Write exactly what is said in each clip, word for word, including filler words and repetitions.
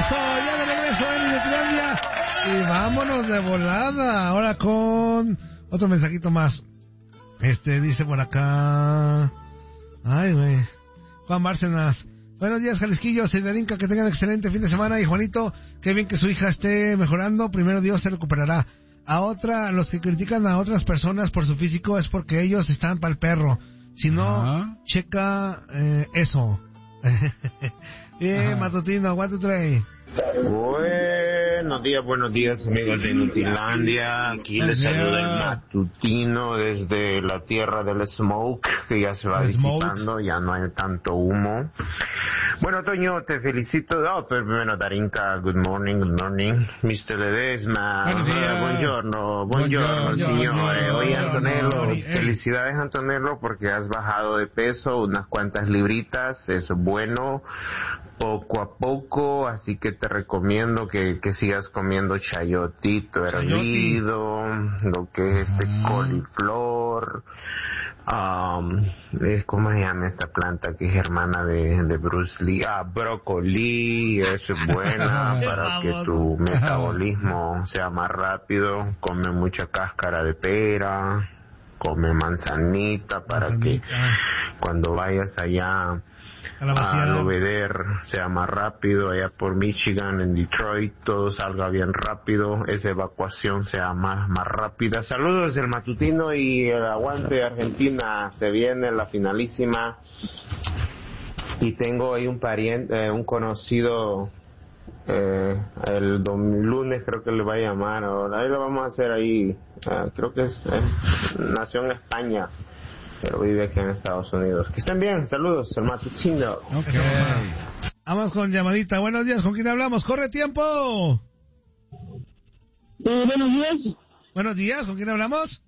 Eso, ya de regreso en Inutilandia. Y vámonos de volada. Ahora con otro mensajito más. Este dice por acá. Ay, güey. Juan Bárcenas. Buenos días, Jalisquillo, Seidarinca, que tengan excelente fin de semana. Y Juanito, qué bien que su hija esté mejorando. Primero Dios se recuperará. A otra, los que critican a otras personas por su físico es porque ellos están para el perro. Si no, ajá, checa eh, eso. Bien, Matutino, one, two, three. Buenos días, buenos días, amigos de Inutilandia. Aquí les saluda el Matutino desde la tierra del smoke, que ya se va disipando, ya no hay tanto humo. Bueno, Toño, te felicito. Oh, primero, Darinka, good morning, good morning. mister Ledesma, uh, buongiorno, buongiorno, signore. Oye, Antonello, felicidades, Antonello, porque has bajado de peso unas cuantas libritas, eso es bueno, poco a poco, así que te recomiendo que, que sigas comiendo chayotito hervido, lo que es este coliflor, um, es, ¿cómo se llama esta planta que es hermana de, de Bruce Lee? Ah, brócoli, eso es buena para que tu metabolismo sea más rápido. Come mucha cáscara de pera, come manzanita para manzanita. Que cuando vayas allá a Loveder sea más rápido, allá por Michigan, en Detroit, todo salga bien rápido, esa evacuación sea más, más rápida. Saludos del Matutino y el aguante de Argentina, se viene la finalísima y tengo ahí un pariente, eh, un conocido, eh, el dom- lunes creo que le va a llamar, ahora ahí lo vamos a hacer ahí, eh, creo que es, eh, nació en España, pero vive aquí en Estados Unidos. Que estén bien, saludos, el Matutino. Okay. Vamos con llamadita. Buenos días, ¿con quién hablamos? ¡Corre tiempo! Eh, buenos días. Buenos días, ¿con quién hablamos?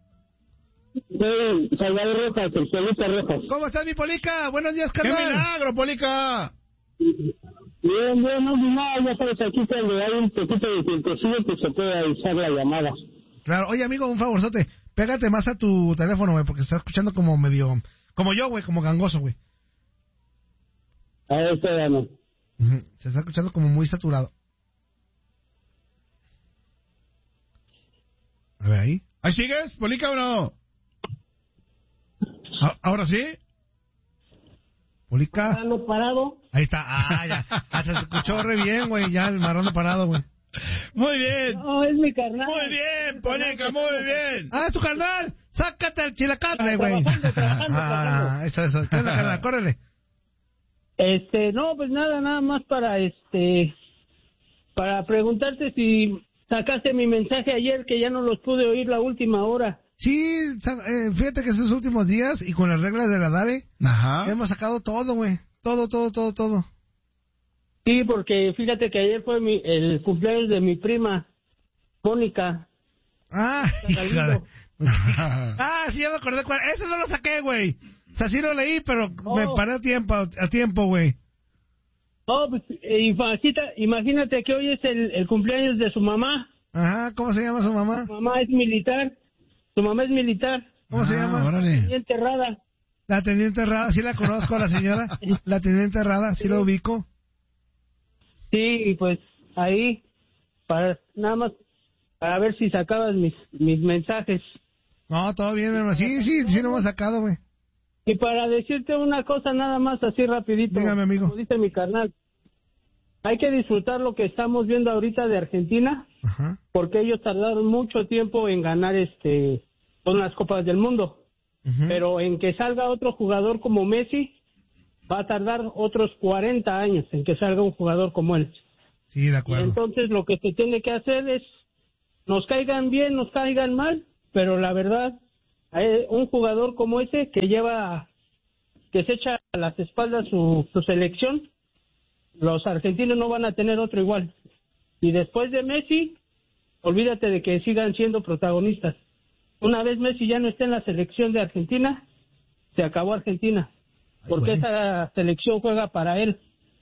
Eh, Salvador Rojas, el Polica Rojas. ¿Cómo estás, mi Polica? Buenos días, carnal. ¡Qué milagro, Polica! Bien, bien, no, no, ya sabes, aquí cuando hay un poquito de tiempecillo, pues se puede avisar la llamada. Claro, oye, amigo, un favorzote. Pégate más a tu teléfono, güey, porque estás escuchando como medio... Como yo, güey, como gangoso, güey. A ver, espérame. Uh-huh. Se está escuchando como muy saturado. A ver, ahí. ¿Ahí sigues, Polica, o no? ¿Ahora sí? Polica. Marrano parado. Ahí está. Ah, ya. Hasta se escuchó re bien, güey, ya el marrano parado, güey. Muy bien. No, es mi carnal. Muy bien, Polica, muy bien. Ah, es tu carnal. Sácate el chilacate, güey. Trabajando, trabajando, Ah, trabajando. eso, eso. ¿Qué onda, carnal? Córrele. Este, no, pues nada, nada más para este, para preguntarte si sacaste mi mensaje ayer, que ya no los pude oír la última hora. Sí, eh, fíjate que esos últimos días y con las reglas de la DARE, ajá, hemos sacado todo, güey. Todo, todo, todo, todo. Sí, porque fíjate que ayer fue mi, el cumpleaños de mi prima, Mónica. Ah, híjole. Ah, sí, ya me acordé cuál. Ese no lo saqué, güey. O sea, sí lo leí, pero oh. me paré a tiempo, a tiempo, güey. Oh, pues, eh, imagínate, imagínate que hoy es el, el cumpleaños de su mamá. Ajá, ¿cómo se llama su mamá? Su mamá es militar. Su mamá es militar. ¿Cómo ah, se llama? Órale. Tenía enterrada. La tenía enterrada, sí la conozco a la señora. La tenía enterrada, sí la ubico. Sí, y pues ahí, para nada más, para ver si sacabas mis, mis mensajes. No, todo bien, hermano. Sí, sí, sí lo hemos sacado, güey. Y para decirte una cosa nada más así rapidito. Dígame, amigo. Como dice mi carnal, hay que disfrutar lo que estamos viendo ahorita de Argentina, ajá, porque ellos tardaron mucho tiempo en ganar este con las Copas del Mundo. Uh-huh. Pero en que salga otro jugador como Messi, va a tardar otros cuarenta años en que salga un jugador como él. Sí, de acuerdo. Y entonces lo que se tiene que hacer es, nos caigan bien, nos caigan mal, pero la verdad, hay un jugador como ese que lleva, que se echa a las espaldas su, su selección, los argentinos no van a tener otro igual. Y después de Messi, olvídate de que sigan siendo protagonistas. Una vez Messi ya no esté en la selección de Argentina, se acabó Argentina. Ay, porque güey, esa selección juega para él.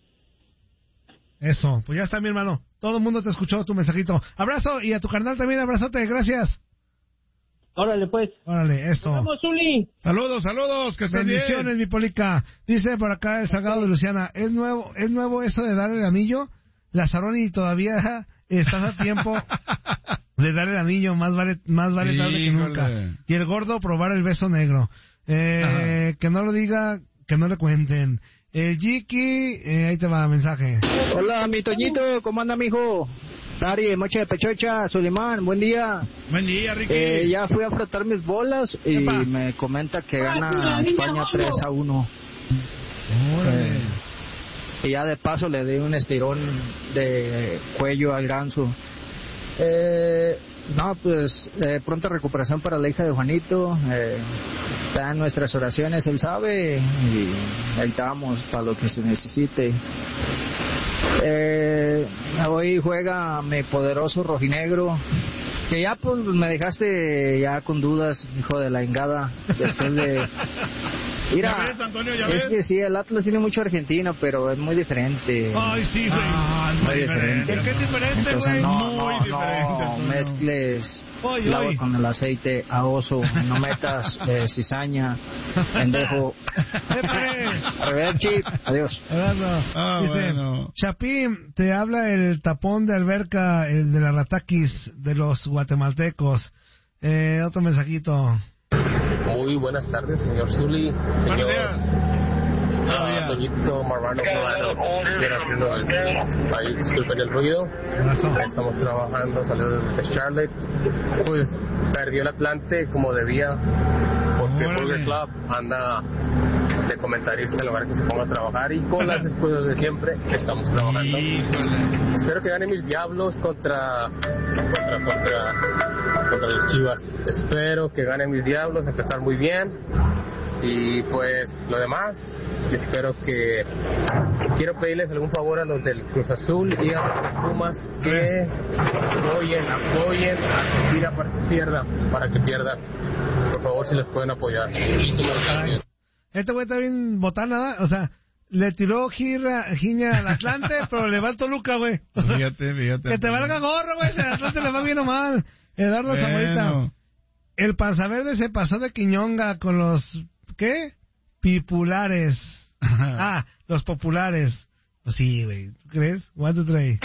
Eso, pues ya está, mi hermano. Todo el mundo te escuchó tu mensajito. Abrazo, y a tu carnal también, abrazote, gracias. Órale, pues. Órale, esto. Nos vemos, Zuli. Saludos, saludos, que estén bien. Bendiciones, mi Polica. Dice por acá el Sagrado de Luciana, ¿es nuevo es nuevo eso de darle el anillo? Lazaroni, todavía estás a tiempo de dar el anillo, más vale, más vale tarde que nunca. Y el gordo probar el beso negro. Eh, que no lo diga, que no le cuenten. El Jiki, eh, ahí te va mensaje. Hola, mi Toñito, ¿cómo anda, mijo? Dari, Mocha de Pechocha, Sulimán, buen día. Buen día, Ricky. Eh, ya fui a frotar mis bolas y Epa. me comenta que gana España tres a uno. Eh, y ya de paso le di un estirón de cuello al ganso. Eh, no, pues eh, pronta recuperación para la hija de Juanito. Eh, está en nuestras oraciones, él sabe, y ahí estamos para lo que se necesite. Eh, hoy juega mi poderoso rojinegro, que ya pues me dejaste ya con dudas, hijo de la engada, después de... Mira, ¿Ya ves, Antonio, ya es ves? que sí, el Atlas tiene mucho argentino, pero es muy diferente. Ay, sí, güey. Ah, es muy Muy diferente. ¿Por qué es diferente, Entonces güey? no, Muy no, diferente. no Antonio. mezcles Oy, el agua oy. con el aceite a oso, no metas eh, cizaña, pendejo. Arrivederci, adiós. Abrazo. Ah, Dice, bueno. Chapín, te habla el tapón de alberca, el de la Ratakis de los guatemaltecos. Eh, otro mensajito. Muy buenas tardes, señor Zuli, Buenos señor días. ah, Doñito Marvano Marvano. Quiero hacerlo ahí, disculpen el ruido. Abrazo. Estamos trabajando, saludos de Charlotte. Pues perdió el Atlante como debía, porque Órale. Burger Club anda de comentarista en lugar que se ponga a trabajar, y con las excusas de siempre estamos trabajando. Híjole. Espero que ganen mis Diablos contra contra contra contra los Chivas. Espero que ganen mis Diablos, empezar muy bien. Y pues lo demás, espero que quiero pedirles algún favor a los del Cruz Azul y a los Pumas que apoyen, apoyen a Argentina para que pierda, para que pierda. Por favor, si les pueden apoyar. Muchísimas gracias. Este güey está bien botana, ¿eh? O sea, le tiró gira, giña al Atlante, pero le va al Toluca, güey. O sea, Fíjate, fíjate. que te valga gorro, güey, si al Atlante le va bien o mal. Eduardo Bueno. Zamorita. El Panzaverde se pasó de quiñonga con los, ¿qué? Pipulares. Ah, los populares. Pues sí, güey. ¿Tú crees? One, two, three.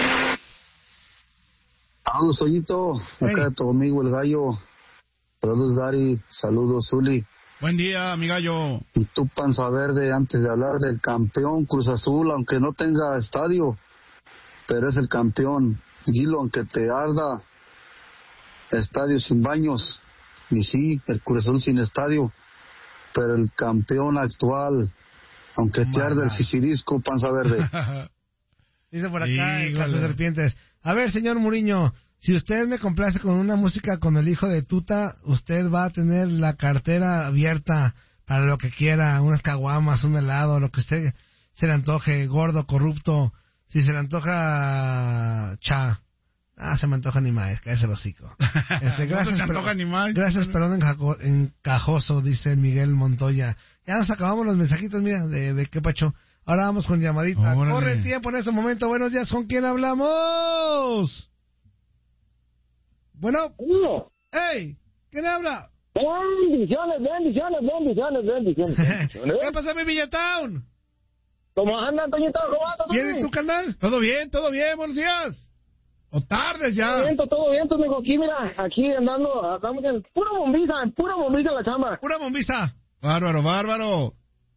Saludos, Toñito. Acá Hey. tu amigo el gallo. Saludos, Dari. Saludos, Zuli. Buen día, amigallo. Y tú, Panza Verde, antes de hablar del campeón Cruz Azul, aunque no tenga estadio, pero es el campeón. Dilo, aunque te arda, estadio sin baños. Y sí, el Cruz Azul sin estadio, pero el campeón actual, aunque te arda el sisirisco, Panza Verde. Dice por acá el Híjole. caso de serpientes. A ver, señor Muriño, si usted me complace con una música con el hijo de Tuta, usted va a tener la cartera abierta para lo que quiera, unas caguamas, un helado, lo que usted se le antoje, gordo, corrupto. Si se le antoja cha. Ah, se me antoja ni más, cállese el hocico. Este, No se te pero- antoja ni más. Gracias, perdón, encajo- encajoso, dice Miguel Montoya. Ya nos acabamos los mensajitos, mira, de, de qué pacho. Ahora vamos con llamadita. Órale. Corre el tiempo en este momento. Buenos días, ¿con quién hablamos? Bueno, Uno. hey, ¿quién habla? Bendiciones, bendiciones, bendiciones, bendiciones. bendiciones. ¿Qué pasa, mi Villatown? ¿Cómo anda, Toñito? ¿Cómo anda, ¿Bien y Toñito? tu canal? Todo bien, todo bien, buenos días. O tardes Todo ya. bien, todo bien, mijo. Aquí, mira, aquí andando, andamos en pura bombiza, en pura bombiza en la chamba. Pura bombista. Bárbaro, bárbaro.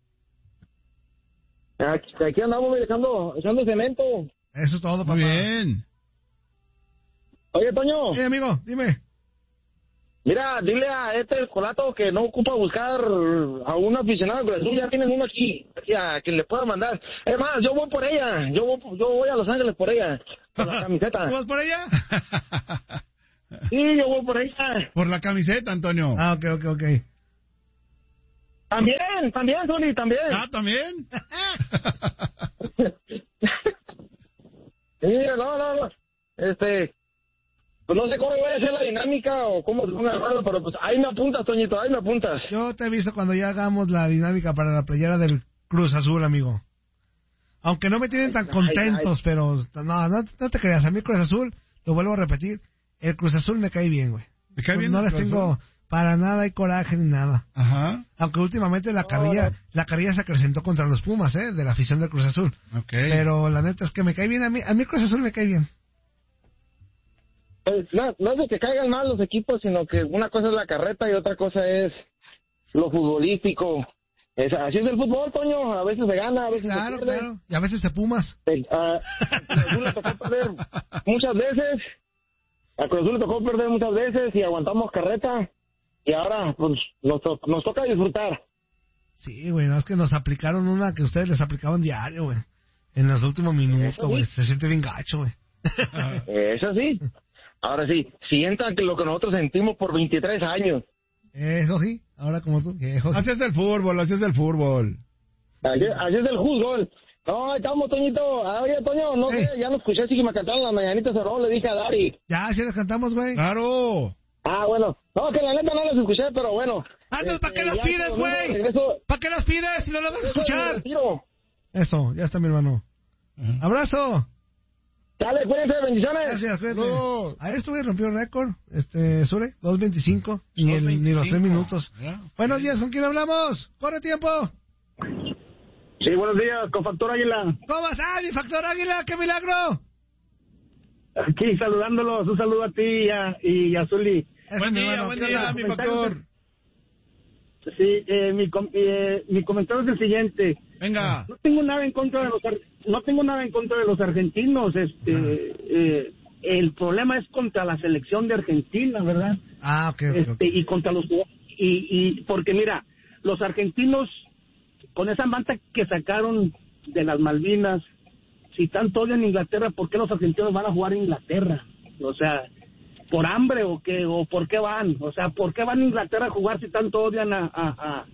Aquí, aquí andamos, mira, echando, echando cemento. Eso es todo, papá. Muy bien. Oye, Toño, Eh, amigo, dime. mira, dile a este colato que no ocupa buscar a un aficionado, pero tú ya tienes uno aquí, aquí a quien le pueda mandar. Es más, yo voy por ella, yo voy, yo voy a Los Ángeles por ella, con la camiseta. ¿Tú vas por allá? Sí, yo voy por ella. Por la camiseta, Antonio. Ah, ok, ok, ok. También, también, Zuli, también. Ah, ¿también? Sí, no, no, no. Este, pues no sé cómo voy a hacer la dinámica o cómo se ponga el juego, pero pues ahí me apuntas, Toñito, ahí me apuntas. Yo te aviso cuando ya hagamos la dinámica para la playera del Cruz Azul, amigo. Aunque no me tienen tan contentos, pero no, no, no te creas. A mí el Cruz Azul, lo vuelvo a repetir, el Cruz Azul me cae bien, güey. ¿Te cae Pues bien no el les Cruz tengo Azul? para nada hay coraje ni nada. Ajá. Aunque últimamente la carrilla, no, no. la carrilla se acrecentó contra los Pumas, ¿eh? De la afición del Cruz Azul. Okay. Pero la neta es que me cae bien, a mí, a mí Cruz Azul me cae bien. Pues, no, no es de que caigan mal los equipos, sino que una cosa es la carreta y otra cosa es lo futbolístico. Es, así es el fútbol, Toño, a veces se gana, a veces claro, se pierde. Claro, y a veces se Pumas. Eh, a Cruz Azul le tocó perder muchas veces, a Cruz Azul le tocó perder muchas veces y aguantamos carreta, y ahora pues nos, to- nos toca disfrutar. Sí, güey, no es que nos aplicaron una que ustedes les aplicaban diario, güey, en los últimos minutos, güey, se siente bien gacho, güey. Eso sí, ahora sí, sientan que lo que nosotros sentimos por veintitrés años. Eso sí, ahora como tú. Eso sí. Así es el fútbol, así es el fútbol. Así, así es el fútbol. No, estamos, Toñito. Oye, Toño, no Ey. sé, ya no escuché si me cantaron las mañanitas de robo, le dije a Dari. Ya, sí les cantamos, güey. ¡Claro! Ah, bueno. No, que la neta no las escuché, pero bueno. Ah, no, ¿para qué Este, las ya pides, cuando güey? regreso- ¿Para qué las pides si no las vas a regreso de escuchar? retiro. Eso, ya está mi hermano. Abrazo. Dale, cuídense, bendiciones. Gracias, cuídate. No. Ayer estuve y rompió récord, este, Sure, dos veinticinco, ni, el, ni los tres minutos. Ya. Buenos días, ¿con quién hablamos? ¡Corre tiempo! Sí, buenos días, con Factor Águila. ¿Cómo estás, mi Factor Águila? ¡Qué milagro! Aquí saludándolos, un saludo a ti y a, y a Zuli. Eso, Buen mi día, hermano. buen ¿Qué día, onda? mi factor. Sí, eh, mi, com- eh, mi comentario es el siguiente. Venga. No tengo nada en contra de los ar- no tengo nada en contra de los argentinos, este eh, el problema es contra la selección de Argentina, ¿verdad? Ah, ok, ok, Este ok. y contra los y, y porque mira, los argentinos con esa manta que sacaron de las Malvinas, si tanto odian Inglaterra, ¿por qué los argentinos van a jugar a Inglaterra? O sea, ¿por hambre o qué? ¿O por qué van? O sea, ¿por qué van a Inglaterra a jugar si tanto odian a, a, a,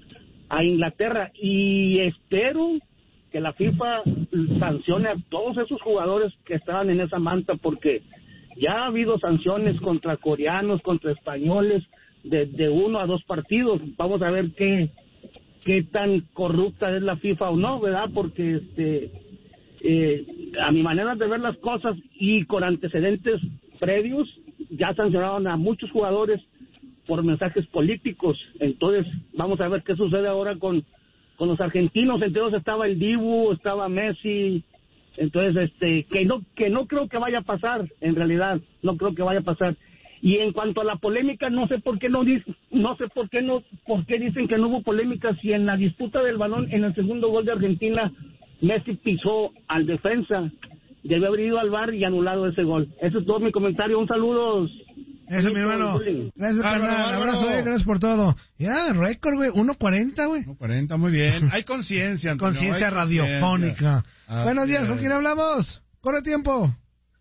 a Inglaterra? Y espero que la FIFA sancione a todos esos jugadores que estaban en esa manta, porque ya ha habido sanciones contra coreanos, contra españoles, de, de uno a dos partidos. Vamos a ver qué, qué tan corrupta es la FIFA o no, ¿verdad? Porque este eh, a mi manera de ver las cosas y con antecedentes previos, ya sancionaron a muchos jugadores por mensajes políticos. Entonces vamos a ver qué sucede ahora con, con los argentinos. Entonces estaba el Dibu, estaba Messi, entonces este que no que no creo que vaya a pasar, en realidad no creo que vaya a pasar. Y en cuanto a la polémica, no sé por qué no dic- no sé por qué no por qué dicen que no hubo polémica si en la disputa del balón en el segundo gol de Argentina Messi pisó al defensa. Debe haber ido al V A R y anulado ese gol. Ese es todo mi comentario. Un saludo. Eso, mi hermano. Gracias, Bárbaro, carnal. bárbaro. Abrazo, eh, gracias por todo. Ya, récord, güey, uno cuarenta, güey. uno cuarenta, muy bien. Hay conciencia, Antonio, Conciencia hay radiofónica. conciencia. Buenos Así días, ¿con es. quién hablamos? Corre tiempo.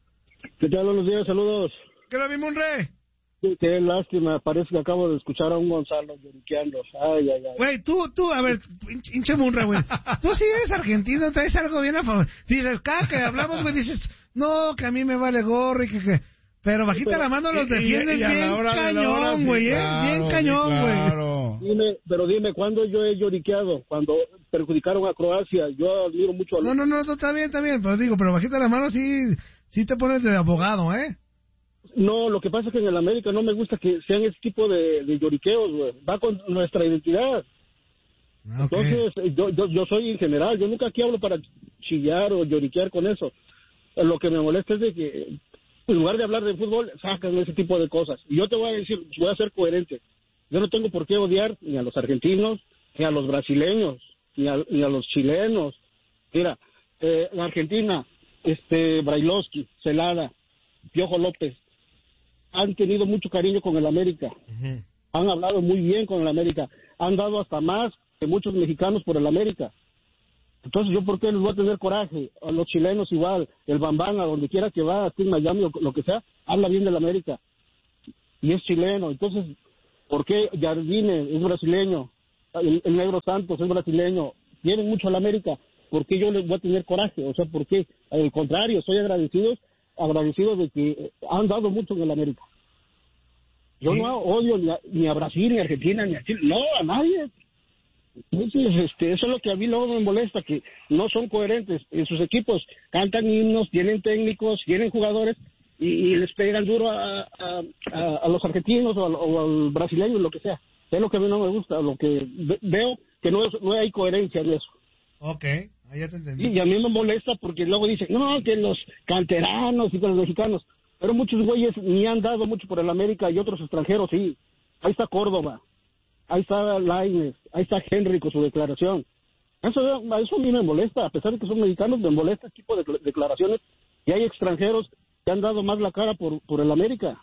¿Qué tal? Buenos días, saludos. ¿Qué lo vimos, un rey? Qué lástima, parece que acabo de escuchar a un Gonzalo lloriqueando. Ay, ay, ay. Güey, tú, tú, a ver, pinche hinche munra, güey. Tú sí eres argentino, traes algo bien a favor. Dices, cada que hablamos, güey, dices, no, que a mí me vale gorro y que, que... Pero bajita Pero- la mano los Y- y- defiendes y a la bien hora de la hora, cañón, sí, güey, eh. claro, Bien sí, cañón, güey. claro. Dime, pero dime, ¿cuándo yo he lloriqueado? Cuando perjudicaron a Croacia. Yo admiro mucho a los... No, no, no, no, está bien, está bien. Pero digo, pero bajita la mano sí, sí te pones de abogado, ¿eh? No, lo que pasa es que en el América no me gusta que sean ese tipo de, de lloriqueos, güey. Va con nuestra identidad. Ah, ok. Entonces, eh, yo, yo, yo soy en general. Yo nunca aquí hablo para chillar o lloriquear con eso. Eh, Lo que me molesta es de que, en lugar de hablar de fútbol, sacan ese tipo de cosas. Y yo te voy a decir, voy a ser coherente. Yo no tengo por qué odiar ni a los argentinos, ni a los brasileños, ni a, ni a los chilenos. Mira, eh, en Argentina, este, Brailovsky, Celada, Piojo López, han tenido mucho cariño con el América. Ujú. Han hablado muy bien con el América. Han dado hasta más que muchos mexicanos por el América. Entonces, ¿yo por qué les voy a tener coraje? A los chilenos igual, el Bambán, a donde quiera que va, aquí en Miami o lo que sea, habla bien del América. Y es chileno. Entonces, ¿por qué Jardine es brasileño? El, el Negro Santos es brasileño. Quieren mucho al América. ¿Por qué yo les voy a tener coraje? O sea, ¿por qué? Al contrario, soy agradecido, agradecido de que han dado mucho en el América. Yo Sí. no odio ni a, ni a Brasil, ni a Argentina, ni a Chile. No, a nadie. Entonces, este, eso es lo que a mí luego me molesta, que no son coherentes. En sus equipos cantan himnos, tienen técnicos, tienen jugadores, y, y les pegan duro a, a, a, a los argentinos o, a, o al brasileño, lo que sea. Es lo que a mí no me gusta, lo que ve, veo que no, es, no hay coherencia en eso. Ok, ahí ya te entendí. Y a mí me molesta porque luego dicen, no, que los canteranos y que los mexicanos, pero muchos güeyes ni han dado mucho por el América y otros extranjeros sí. Ahí está Córdoba, ahí está Lainez, ahí está Henry con su declaración. Eso, eso a mí me molesta, a pesar de que son mexicanos, me molesta este tipo de declaraciones, y hay extranjeros que han dado más la cara por, por el América,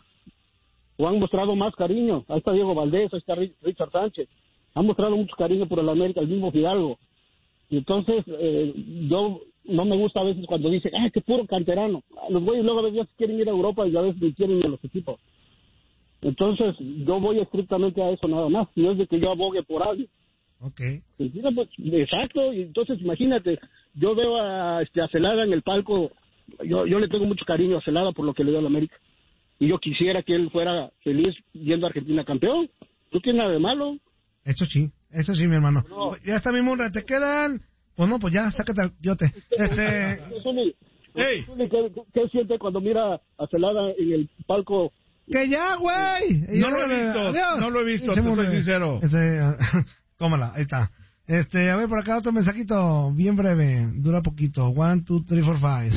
o han mostrado más cariño. Ahí está Diego Valdés, ahí está Richard Sánchez, han mostrado mucho cariño por el América, el mismo Fidalgo. Y entonces, eh, yo no me gusta a veces cuando dicen, ¡ay, qué puro canterano! Los güeyes luego a veces quieren ir a Europa y a veces ni quieren ir a los equipos. Entonces, yo voy estrictamente a eso nada más, no es de que yo abogue por algo. Ok. Pues, exacto, y entonces imagínate, yo veo a, este, a Celada en el palco, yo, yo le tengo mucho cariño a Celada por lo que le dio a la América. Y yo quisiera que él fuera feliz viendo a Argentina campeón. ¿No tiene nada de malo? Eso sí, eso sí, mi hermano. No. Ya está, mi Munra, ¿te quedan? Pues no, pues ya, sácate al yote. Este... Hey. ¿Qué, ¿Qué siente cuando mira a Celada en el palco? ¡Que ya, güey! No, no lo he visto, adiós. No lo he visto, te soy sincero. Este, tómala, ahí está. Este, a ver, por acá otro mensajito, bien breve, dura poquito. One, two, three, four, five.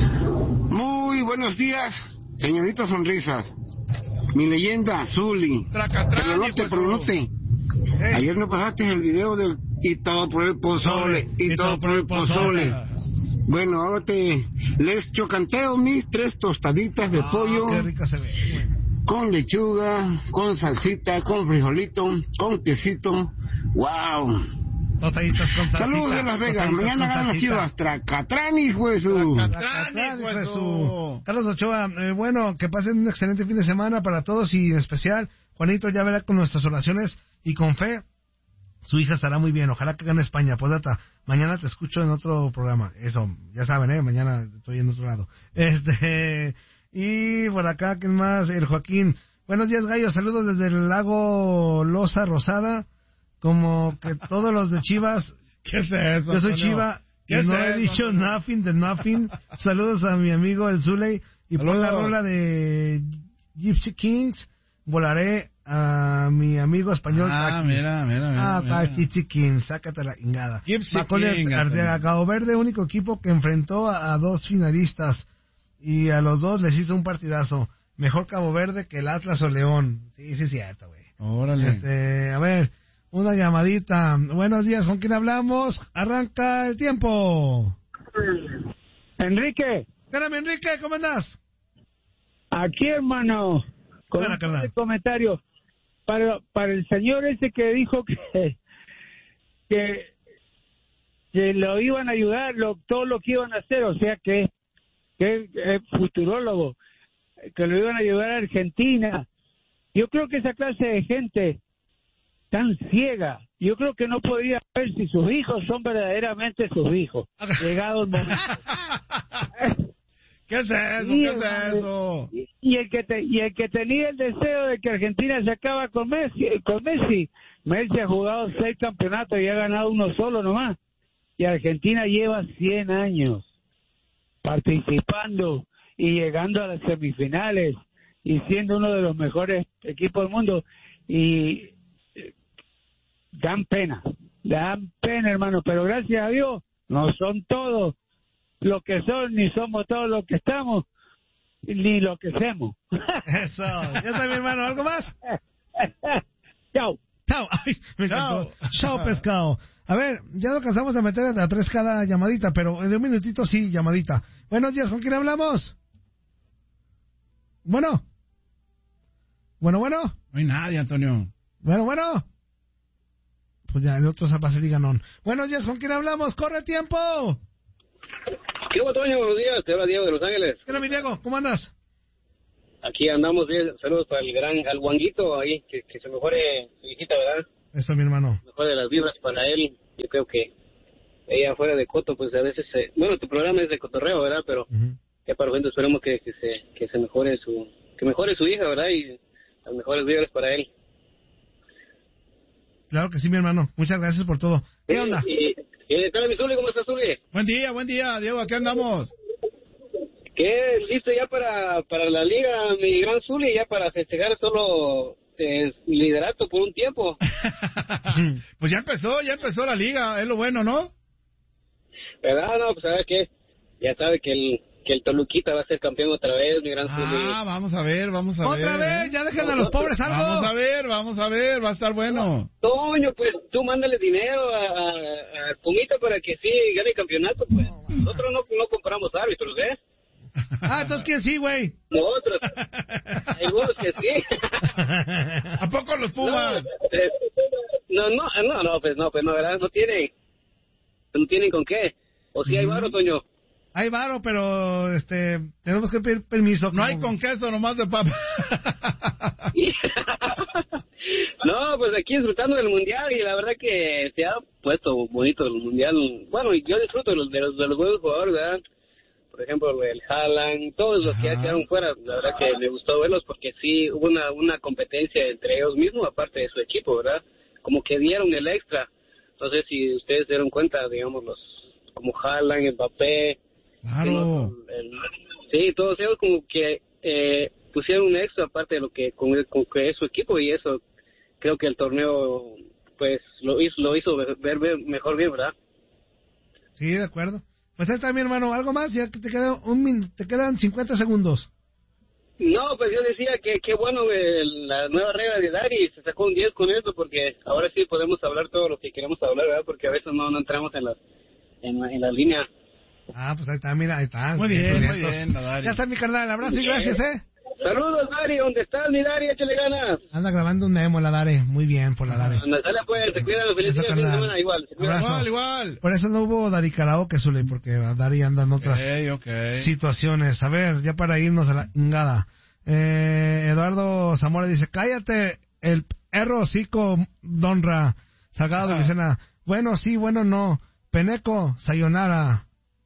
Muy buenos días, señorita Sonrisas. Mi leyenda, Zuli. Pronote, pronote. Hey. Ayer no pasaste el video del y todo por el pozole, y, y todo por el pozole. Bueno, ahora te les chocanteo mis tres tostaditas de ah, pollo. Qué rica se ve. Bueno. Con lechuga, con salsita, con frijolito, con quesito. ¡Wow! Tostaditas con salsita. Saludos de Las Vegas. Mañana ganan las Chivas. Tracatrán, hijo de su. Tracatrán, hijo de su. Carlos Ochoa, eh, bueno, que pasen un excelente fin de semana para todos y en especial, Juanito ya verá con nuestras oraciones y con fe. Su hija estará muy bien, ojalá que gane España. Pues data, mañana te escucho en otro programa. Eso, ya saben, eh, mañana estoy en otro lado. Este, y por acá, ¿quién más? El Joaquín. Buenos días, gallos, saludos desde el lago Loza Rosada. Como que todos los de Chivas. ¿Qué es eso? Yo soy Chiva y no he dicho Antonio? Nothing de nothing. Saludos a mi amigo el Zuley. Y por la rola de Gypsy Kings, volaré a mi amigo español. Ah, Taki. mira, mira, mira. Ah, para Gypsy Kings, sácate la ingada. Gypsy Kings. Arteaga, Cabo Verde, único equipo que enfrentó a, a dos finalistas. Y a los dos les hizo un partidazo. Mejor Cabo Verde que el Atlas o León. Sí, sí, es cierto, güey. Órale. Este, a ver, una llamadita. Buenos días, ¿con quién hablamos? Arranca el tiempo. Enrique. Espérame, Enrique, ¿cómo andás? Aquí, hermano, con Hola, un comentario. Para, para el señor ese que dijo que, que, que lo iban a ayudar, lo, todo lo que iban a hacer, o sea que, que es futurólogo, que lo iban a ayudar a Argentina. Yo creo que esa clase de gente tan ciega, yo creo que no podría ver si sus hijos son verdaderamente sus hijos. Llegado el momento. ¿Qué es eso? Y, ¿Qué es eso? Y, y el que te, y el que tenía el deseo de que Argentina se acaba con Messi, con Messi, Messi ha jugado seis campeonatos y ha ganado uno solo nomás. Y Argentina lleva cien años participando y llegando a las semifinales y siendo uno de los mejores equipos del mundo. Y dan pena, dan pena, hermano, pero gracias a Dios no son todos lo que son, ni somos todos los que estamos, ni lo que hacemos. Eso, ya está, mi hermano, ¿algo más? Chao. Chao, ay, me encantó. Chao, pescado. A ver, ya no alcanzamos a meter a tres cada llamadita, pero de un minutito sí, llamadita. Buenos días, ¿con quién hablamos? Bueno. Bueno, bueno. No hay nadie, Antonio. Bueno, bueno. Pues ya, el otro es a y ganón. Buenos días, ¿con quién hablamos? ¡Corre tiempo! ¿Qué hubo, Toño? Buenos días, te habla Diego de Los Ángeles. ¿Qué onda, mi Diego? ¿Cómo andas? Aquí andamos bien, saludos para el gran, al Guanguito ahí, que, que se mejore su hijita, ¿verdad? Eso, mi hermano. Mejore las vibras para él, yo creo que ella fuera de coto, pues a veces, se, bueno, tu programa es de cotorreo, ¿verdad? Pero uh-huh. ya para gente esperemos que, que se que se mejore su, que mejore su hija, ¿verdad? Y las mejores vibras para él. Claro que sí, mi hermano. Muchas gracias por todo. ¿Qué sí, onda? Y, y, ¿Qué tal, mi Zuli? ¿Cómo estás, Zuli? Buen día, buen día, Diego. Aquí andamos. ¿Qué? ¿Listo ya para, para la liga, mi gran Zuli, ya para festejar solo eh, liderato por un tiempo? Pues ya empezó, ya empezó la liga, es lo bueno, ¿no? ¿Verdad? No, pues ¿sabes qué? Ya sabe que el que el Toluquita va a ser campeón otra vez, mi gran Ah, Zuli. vamos a ver, vamos a ¿Otra ver. ¿Otra vez? ¿eh? Ya dejen a los pobres algo. Vamos a ver, vamos a ver, va a estar bueno. Toño, pues tú mándale dinero a, a, a Pumita para que sí gane el campeonato, pues. Nosotros no, no compramos árbitros, ¿eh? Ah, entonces ¿quién sí, güey? Nosotros. Hay algunos que sí. ¿A poco los Pumas? No, no, no, no, pues no, pues no, ¿verdad? No tienen, no tienen con qué. O si sí hay varo, Toño. Hay varo, pero este tenemos que pedir permiso. No hay con queso, nomás de papa. No, pues aquí disfrutando del mundial y la verdad que se ha puesto bonito el mundial. Bueno, yo disfruto de los, de los, de los buenos jugadores, ¿verdad? Por ejemplo, el Haaland, todos los que ya quedaron fuera, la verdad que me gustó verlos porque sí hubo una, una competencia entre ellos mismos, aparte de su equipo, ¿verdad? Como que dieron el extra. No sé si ustedes se dieron cuenta, digamos, los como Haaland, Mbappé. Claro. El, el, sí, todos ellos como que eh, pusieron un extra aparte de lo que con, con que es su equipo y eso creo que el torneo pues lo hizo, lo hizo ver, ver mejor bien, ¿verdad? Sí, de acuerdo. Pues ahí está mi hermano, algo más, ya que te quedan un min, te quedan cincuenta segundos. No, pues yo decía que qué bueno el, la nueva regla de Dari, se sacó un diez con esto porque ahora sí podemos hablar todo lo que queremos hablar, ¿verdad? Porque a veces no, no entramos en la en, en la línea. Ah, pues ahí está, mira, ahí está. Muy bien, muy bien, Dari. Ya está mi carnal, abrazo y gracias, ¿eh? Saludos, Dari, ¿dónde estás, mi Dari? Échale ganas. Anda grabando un demo, la Dari, muy bien por la Dari. Anda, sale pues, se cuidan, feliz día de semana, igual. Igual, igual. Por eso no hubo Dari Karaoke, Zuli, porque Dari anda en otras okay, okay. situaciones. A ver, ya para irnos a la ingada. Eh, Eduardo Zamora dice, cállate, el perro hocico, Donra. Salgado de Vicena, bueno sí, bueno no. Peneco, sayonara.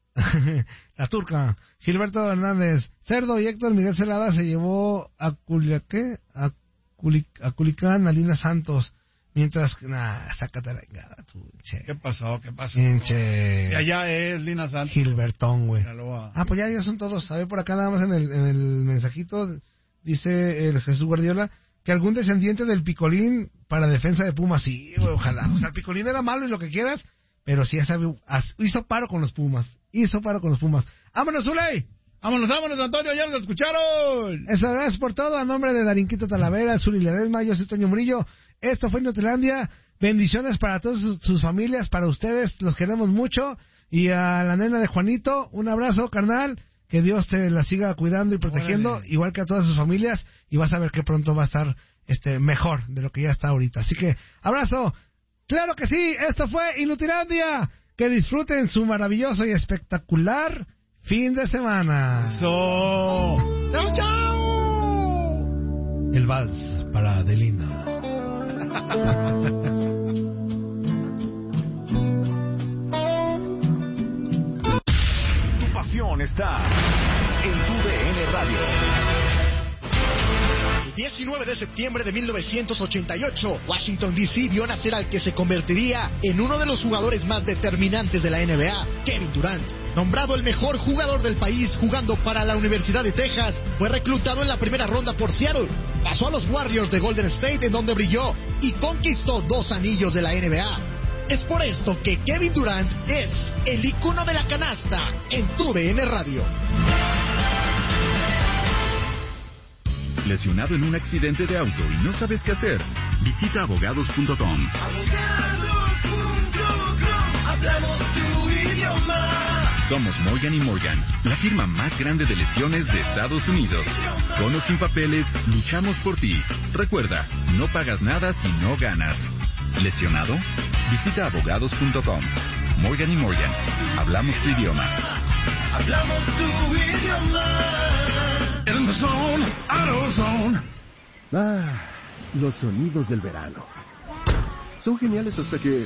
La turca. Gilberto Hernández, Cerdo y Héctor Miguel Celada se llevó a Culiacán, a, Culi, a Culicán, a Lina Santos. Mientras que, nah, sácate la ingada, tú, che. ¿Qué pasó? ¿Qué pasó? Pinche. Y allá es Lina Santos. Gilbertón, güey. A... Ah, pues ya, ya son todos. A ver, por acá nada más en el, en el mensajito, dice el Jesús Guardiola, que algún descendiente del Picolín para defensa de Pumas, sí, güey, ojalá. O sea, el Picolín era malo y lo que quieras, pero sí hizo paro con los Pumas. Hizo paro con los Pumas. ¡Vámonos, Zuley! ¡Vámonos, vámonos, Antonio! ¡Ya nos escucharon! Eso, gracias por todo. A nombre de Darinquito Talavera, Zuli Ledesma, yo soy Toño Murillo. Esto fue Inutilandia. Bendiciones para todas sus, sus familias, para ustedes, los queremos mucho. Y a la nena de Juanito, un abrazo, carnal. Que Dios te la siga cuidando y protegiendo, Órale. Igual que a todas sus familias. Y vas a ver que pronto va a estar este mejor de lo que ya está ahorita. Así que, abrazo. ¡Claro que sí! Esto fue Inutilandia. Que disfruten su maravilloso y espectacular fin de semana. ¡Eso! ¡Chao, chao! El vals para Adelina. Tu pasión está en tu D N Radio. El diecinueve de septiembre de mil novecientos ochenta y ocho, Washington D C vio nacer al que se convertiría en uno de los jugadores más determinantes de la N B A, Kevin Durant. Nombrado el mejor jugador del país jugando para la Universidad de Texas, fue reclutado en la primera ronda por Seattle. Pasó a los Warriors de Golden State, en donde brilló y conquistó dos anillos de la N B A. Es por esto que Kevin Durant es el icono de la canasta en tu D N Radio. ¿Lesionado en un accidente de auto y no sabes qué hacer? Visita abogados punto com. abogados punto com, hablamos tu idioma. Somos Morgan y Morgan, la firma más grande de lesiones de Estados Unidos. Con o sin papeles, luchamos por ti. Recuerda, no pagas nada si no ganas. ¿Lesionado? Visita abogados punto com. Morgan y Morgan, hablamos tu idioma. Hablamos tu idioma. In the zone, AutoZone. Ah, los sonidos del verano. Son geniales hasta que...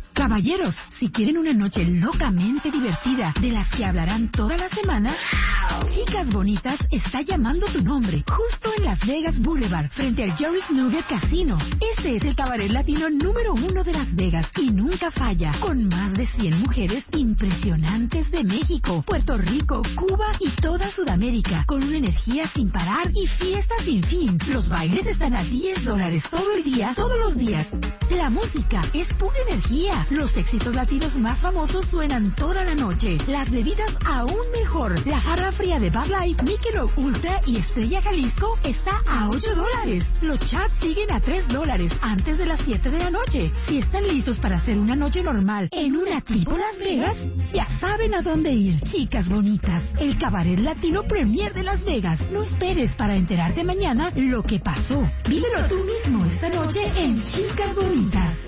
Caballeros, si quieren una noche locamente divertida, de las que hablarán toda la semana, Chicas Bonitas está llamando tu nombre, justo en Las Vegas Boulevard, frente al Jerry's Nugget Casino. Este es el cabaret latino número uno de Las Vegas y nunca falla, con más de cien mujeres impresionantes de México, Puerto Rico, Cuba y toda Sudamérica, con una energía sin parar y fiesta sin fin. Los bailes están a diez dólares todo el día, todos los días. La música es pura energía. Los éxitos latinos más famosos suenan toda la noche. Las bebidas aún mejor. La jarra fría de Bud Light, Michelob Ultra y Estrella Jalisco está a ocho dólares. Los chats siguen a tres dólares antes de las siete de la noche. Si están listos para hacer una noche normal en una tipo Las Vegas, ya saben a dónde ir. Chicas Bonitas, el cabaret latino premier de Las Vegas. No esperes para enterarte mañana lo que pasó. Vívelo tú mismo esta noche en Chicas Bonitas.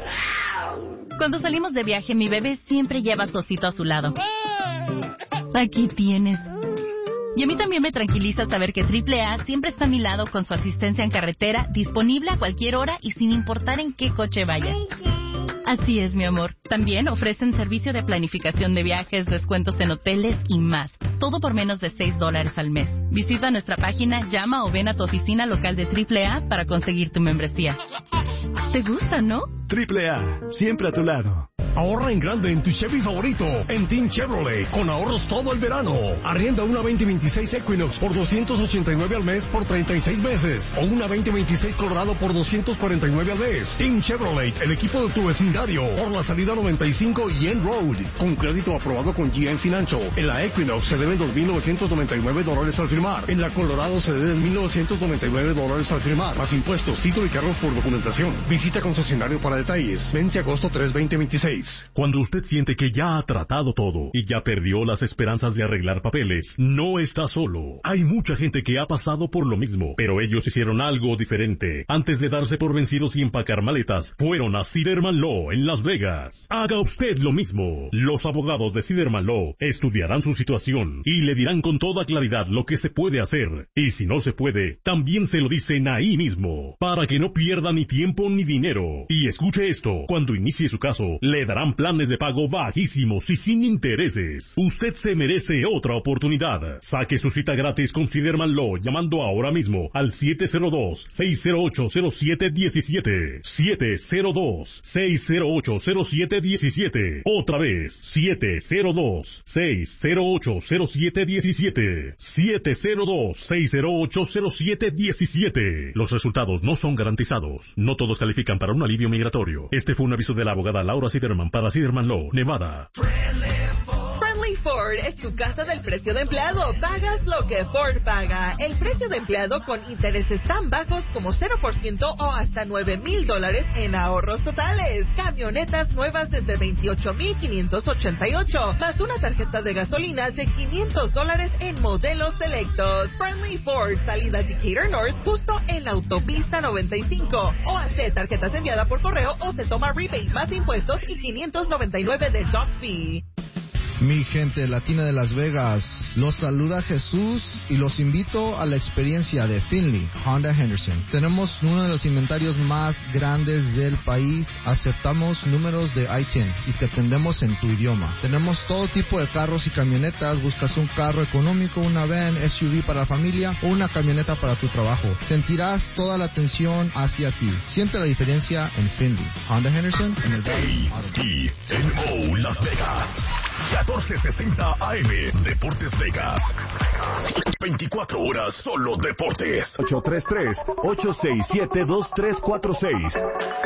Cuando salimos de viaje, mi bebé siempre lleva a su osito a su lado. Aquí tienes. Y a mí también me tranquiliza saber que triple A siempre está a mi lado con su asistencia en carretera, disponible a cualquier hora y sin importar en qué coche vayas. Así es, mi amor. También ofrecen servicio de planificación de viajes, descuentos en hoteles y más. Todo por menos de seis dólares al mes. Visita nuestra página, llama o ven a tu oficina local de triple A para conseguir tu membresía. ¿Te gusta, no? triple A, siempre a tu lado. Ahorra en grande en tu Chevy favorito, en Team Chevrolet, con ahorros todo el verano. Arrienda una veinte veintiséis Equinox por doscientos ochenta y nueve al mes por treinta y seis meses. O una veinte veintiséis Colorado por doscientos cuarenta y nueve al mes. Team Chevrolet, el equipo de tu vecindario. Por la salida noventa y cinco y N Road. Con crédito aprobado con G M Financial. En la Equinox se deben dos mil novecientos noventa y nueve dólares al firmar. En la Colorado se deben mil novecientos noventa y nueve dólares al firmar. Más impuestos, título y carros por documentación. Visita concesionario para detalles. Vence agosto tres, veinte veintiséis. Cuando usted siente que ya ha tratado todo y ya perdió las esperanzas de arreglar papeles, no está solo. Hay mucha gente que ha pasado por lo mismo, pero ellos hicieron algo diferente. Antes de darse por vencidos y empacar maletas, fueron a Siderman Law en Las Vegas. Haga usted lo mismo. Los abogados de Siderman Law estudiarán su situación y le dirán con toda claridad lo que se puede hacer. Y si no se puede, también se lo dicen ahí mismo, para que no pierda ni tiempo ni dinero. Y escuche esto, cuando inicie su caso, le darán planes de pago bajísimos y sin intereses. Usted se merece otra oportunidad. Saque su cita gratis con Siderman Law llamando ahora mismo al siete cero dos, seis cero ocho, cero siete uno siete. siete cero dos, seis cero ocho, cero siete uno siete. Otra vez, siete cero dos, seis cero ocho, cero siete uno siete. siete cero dos, seis cero ocho, cero siete uno siete. Los resultados no son garantizados. No todos califican para un alivio migratorio. Este fue un aviso de la abogada Laura Siderman para Siderman Law, Nevada. Friendly Ford es tu casa del precio de empleado. Pagas lo que Ford paga. El precio de empleado con intereses tan bajos como cero por ciento o hasta nueve mil dólares en ahorros totales. Camionetas nuevas desde veintiocho mil quinientos ochenta y ocho, más una tarjeta de gasolina de quinientos dólares en modelos selectos. Friendly Ford, salida Decatur North, justo en la autopista noventa y cinco. O hace tarjetas enviadas por correo o se toma rebate más impuestos y quinientos noventa y nueve de dock fee. Mi gente latina de Las Vegas, los saluda Jesús y los invito a la experiencia de Finley Honda Henderson. Tenemos uno de los inventarios más grandes del país, aceptamos números de I T I N y te atendemos en tu idioma. Tenemos todo tipo de carros y camionetas, buscas un carro económico, una van, S U V para la familia o una camioneta para tu trabajo. Sentirás toda la atención hacia ti. Siente la diferencia en Finley Honda Henderson en el Valley. A T N O Las Vegas. catorce sesenta A M Deportes Vegas. veinticuatro horas solo deportes. ocho tres tres, ocho seis siete, dos tres cuatro seis.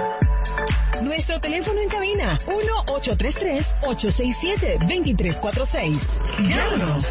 Nuestro teléfono en cabina uno ocho tres tres, ocho seis siete, dos tres cuatro seis. Llámanos.